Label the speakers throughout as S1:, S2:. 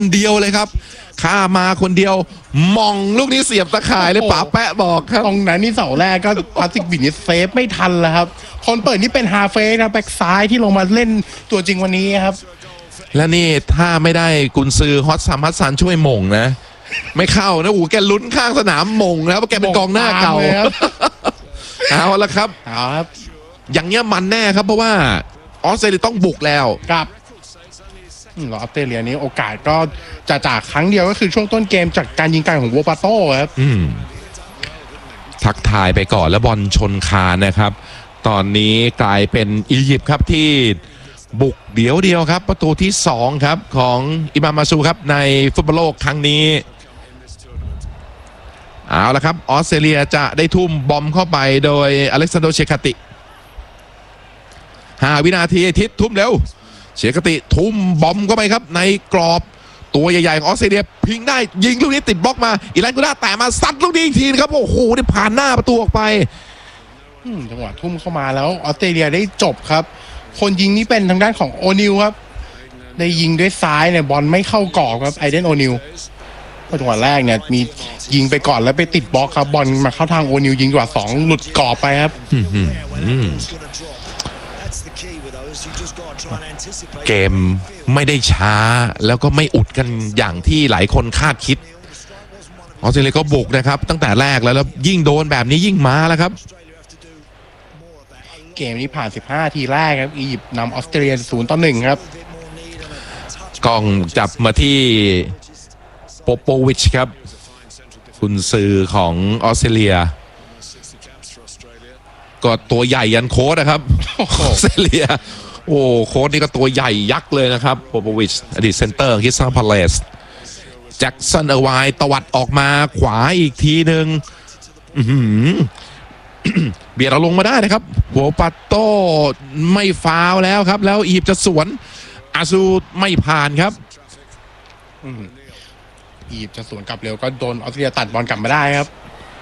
S1: เดียวเลยครับข้ามาคนเดียวมองลูกนี้เสียบตะข่ายเลยป๋าแปะบอกครับ
S2: ตรงนั้นนี่เสาแรกก็พลาสติกบิดนี่เซฟไม่ทันแล้วครับคนเปิดนี่เป็นฮาเฟ่ครับแบ็กซ้ายที่ลงมาเล่นตัวจริงวันนี้ครับ
S1: และนี่ถ้าไม่ได้กุนซือฮอตซัมฮัสซันช่วยหม่งนะไม่เข้านะแกลุ้นข้างสนามหม่งนะเพราะแกเป็นกองหน้าเก่าเอาละครับอย่างเงี้ยมันแน่ครับเพราะว่าออสเตรเลียต้องบุกแล้ว
S2: ครับออสเตรเลียนี้โอกาสก็จะจากครั้งเดียวก็คือช่วงต้นเกมจากการยิงไกลของโวปาโต้ครับ
S1: ทักทายไปก่อนแล้วบอลชนคานนะครับตอนนี้กลายเป็นอียิปต์ครับที่บุกเดียวครับประตูที่2ครับของอิมามมาซูครับในฟุตบอลโลกครั้งนี้เอาละครับออสเตรเลียจะได้ทุ่มบอมเข้าไปโดยอเล็กซานโดเชคาติ5 วินาทีทิศทุ่มเร็วเชคาติทุ่มบอมเข้าไปครับในกรอบตัวใหญ่ๆของออสเตรเลียพิงได้ยิงลูกนี้ติดบล็อกมาอิรันกูน่าแต่มาซัดลูกนี้อีกทีนะครับโอ้โหนี่ผ่านหน้าประตูออกไป
S2: จังหวะทุ่มเข้ามาแล้วออสเตรเลียได้จบครับคนยิงนี่เป็นทางด้านของโอนิลครับได้ยิงด้วยซ้ายเนี่ยบอลไม่เข้ากรอบครับไอเดนโอนิลจังหวะแรกเนี่ยมียิงไปก่อนแล้วไปติดบล็อกครับบอลมาเข้าทางโอนิลยิงจังหวะ2หลุดกรอบไปครับ
S1: เกมไม่ได้ช้าแล้วก็ไม่อุดกันอย่างที่หลายคนคาดคิดออสเตรเลียก็บุกนะครับตั้งแต่แรกแล้วยิ่งโดนแบบนี้ยิ่งมาแล้วครับ
S2: เกมนี้ผ่าน15 ทีแรกครับอียิปต์นำออสเตรเลีย0-1ครับ
S1: กล้องจับมาที่โปโปวิชครับกุนซือของออสเตรเลียก็ตัวใหญ่ยันโค้ชนะครับออสเตรเลียโอ้โค้ชนี่ก็ตัวใหญ่ยักษ์เลยนะครับโปโปวิชอดีตเซนเตอร์คิสซันพาเลสแจ็คสันเออร์ไวน์ตวัดออกมาขวาอีกทีหนึ่งเบียดเราลงมาได้นะครับหัวปัตโต้ไม่ฟาวแล้วครับแล้วอียิปต์จะสวนอาซูไม่ผ่านครับ
S2: อียิปต์จะสวนกลับเร็วก็โดนออสเตรเลียตัดบอลกลับมาได้ครับ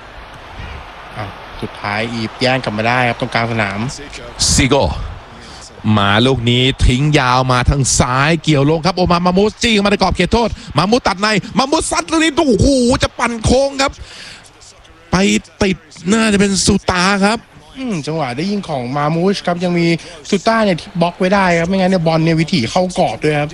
S2: สุดท้ายอียิปต์แย่งกลับมาได้ครับตรงกลางสนาม
S1: ซิโกมาลูกนี้ทิ้งยาวมาทางซ้ายเกี่ยวลงครับโอมามูสจี้เข้ามาในกรอบเขตโทษมามูตัดในมามูซัดลูกนี้โอ้โหจะปั่นโค้งครับไปติดน่าจะเป็นสุตาครับ
S2: จังหวะได้ยิงของมามูชครับยังมีสุต้าเนี่ยที่บล็อกไว้ได้ครับไม่งั้นเนี่ยบอลเนี่ยวิถีเข้ากรอบด้วยครับ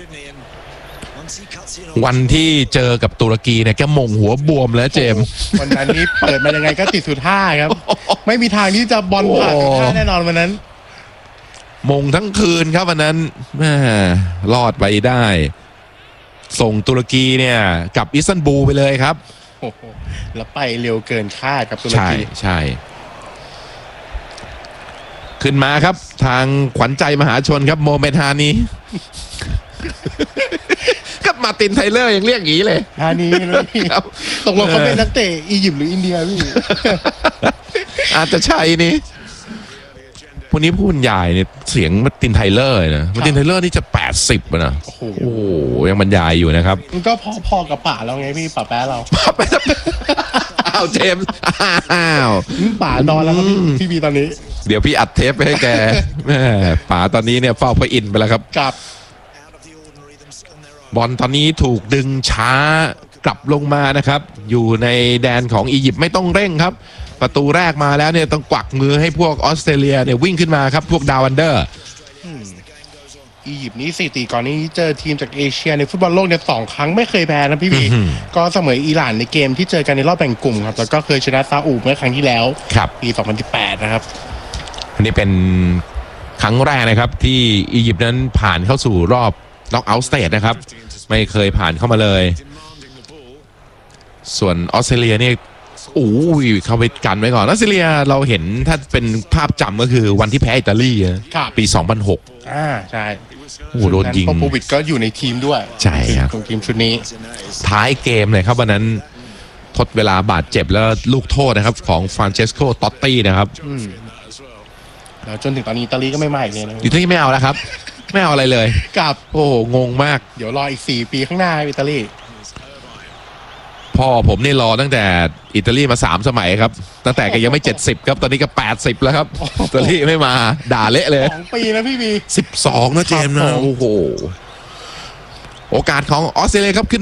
S1: วันที่เจอกับตุรกีเนี่ยแกมงหัวบวมแล้วเจม
S2: วันนั้นนี้เปิดมายังไงก็ติดสุดท่าครับไม่มีทางที่จะบอลผ่านสุดท่าแน่นอนวันนั้น
S1: มงทั้งคืนครับวันนั้นรอดไปได้ส่งตุรกีเนี่ยกับอิสตันบูลไปเลยครับ
S2: แล้วไปเร็วเกินคาดกับตุรกี
S1: ใช่ขึ้นมาครับทางขวัญใจมหาชนครับโมเมดฮานีก็มาตินไทเลอร์ยังเรียกงี้เลย
S2: ฮานีเลยตกลงเขาเป็นนักเตะอียิปต์หรืออินเดียพี่
S1: อาจจะใช่นี่พวกนี้พูดใหญ่เนี่ยเสียงมาตินไทเลอร์นะมาตินไทเลอร์นี่จะ80นะโอ้โหยังบรรยายอยู่นะครับ
S2: มันก็พอกับป่าเราไงพี่ป่าแป๊ะเรา
S1: อ้าวเจมส์อ้าว
S2: ป่านอนแล้วครับพี่บีตอนนี้
S1: เดี๋ยวพี่อัดเทปไปให้แกป๋าตอนนี้เนี่ยเฝ้าพระอินทร์ไปแล้วครับบอลตอนนี้ถูกดึงช้ากลับลงมานะครับอยู่ในแดนของอียิปต์ไม่ต้องเร่งครับประตูแรกมาแล้วเนี่ยต้องกวักมือให้พวกออสเตรเลียเนี่ยวิ่งขึ้นมาครับพวกดาววันเดอร์
S2: อียิปต์นี้4 ปีก่อนนี้เจอทีมจากเอเชียในฟุตบอลโลกเนี่ย2 ครั้งไม่เคยแพ้นะพี่บีก็เสมออิหร่านในเกมที่เจอกันในรอบแบ่งกลุ่มครับแล้วก็เคยชนะซาอุเมื่อครั้งที่แล้วปี2018นะครับ
S1: อันนี้เป็นครั้งแรกนะครับที่อียิปต์นั้นผ่านเข้าสู่รอบน็อกเอาท์สเตจนะครับไม่เคยผ่านเข้ามาเลยส่วนออสเตรเลียนี่เข้าไปกันไว้ก่อนออสเตรเลียเราเห็นถ้าเป็นภาพจำก็คือวันที่แพ้อิตาลีปี2006
S2: ใช่
S1: โดนยิง
S2: โปโปวิชก็อยู่ในทีมด้วย
S1: ใช่ครับ
S2: ของทีมชุดนี้
S1: ท้ายเกมเลยครับวันนั้นทดเวลาบาดเจ็บแล้วลูกโทษนะครับของฟรานเชสโกตอตตี้นะครับ
S2: แล้วจนถึงตอนนี้อิตาลีก็ไม่มาอีกเลยนะ
S1: อิตาลีไม่เอาแล้วครับไม่เอาอะไรเลย
S2: กับ
S1: งงมาก
S2: เดี๋ยวรออีก4 ปีข้างหน้าอิตาลี
S1: พ่อผมนี่รอตั้งแต่อิตาลีมา3 สมัยครับตั้งแต่แกยังไม่70ครับตอนนี้ก็80แล้วครับอิตาลีไม่มาด่าเละเลย
S2: 2 ปีนะพี่บี
S1: 12นะเจมส์นะโอ้โหโอกาสของออสเตรเลียครับขึ้น